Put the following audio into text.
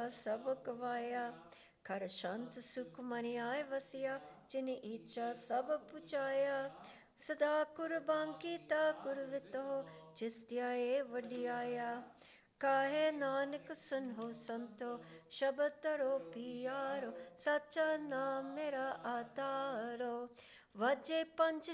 ਸਭ ਕਵਾਇਆ। ਖਰ ਸ਼ੰਤ ਸੁਖ ਮਨ ਆਏ ਵਸਿਆ, ਜਿਨ ਇੱਛਾ ਸਭ ਪੁਚਾਇਆ। ਸਦਾ ਕੁਰਬਾਨ ਕੀਤਾ ਕੁਰਵਿਤੋ, ਜਿਸ ਧਿਆਏ ਵਡਿਆਇਆ। ਕਾਹੇ ਨਾਨਕ ਸੁਨਹੁ ਸੰਤੋ, ਸ਼ਬਦ ਧਰੋ ਪਿਆਰੋ। ਸਾਚਾ ਨਾਮ ਮੇਰਾ ਆਧਾਰੋ। ਵਾਜੇ ਪੰਜ